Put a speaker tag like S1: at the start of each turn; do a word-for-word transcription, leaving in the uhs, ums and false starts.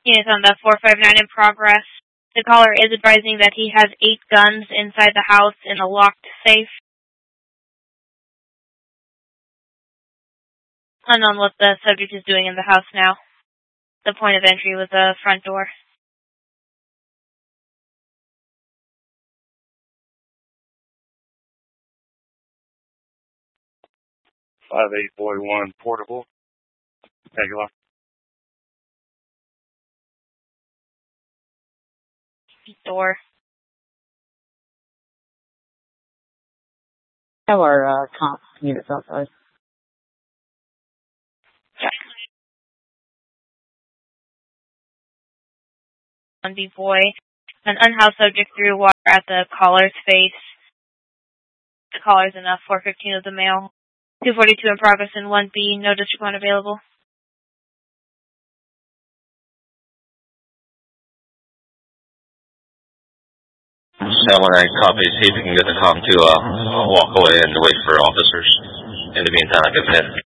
S1: Units on the four five nine in progress. The caller is advising that he has eight guns inside the house in a locked safe. Unknown what the subject is doing in the house now. The point of entry was the front door.
S2: five eight boy one portable. Regular.
S1: Door.
S3: Have our uh, comp units outside.
S1: one B boy. An unhoused subject threw water at the caller's face. The caller's in a four fifteen of the mail. two forty-two in progress in one B. No district one available.
S4: seven one nine copy. See if you can get the com to uh, walk away and wait for officers. In the meantime, I can hit.